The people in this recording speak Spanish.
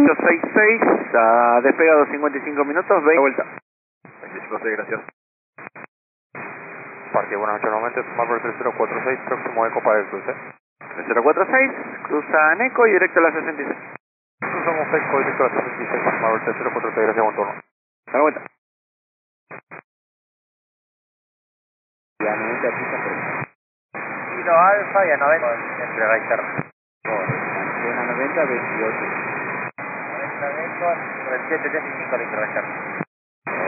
866, despegado 55 minutos, 20 vuelta. 25-6, gracias. Parque, buenas noches nuevamente, Marvel 3046, próximo eco para el cruce. 3046, cruza Neco y directo a la 66. Cruzamos eco directo a la 66, Marvel 3046, gracias, buen turno. A la vuelta. Y a 90 pista por eso. Kilo Alfa y a 90 entre la izquierda. Antena 90, 28. 90 metros, por el 735 a la izquierda.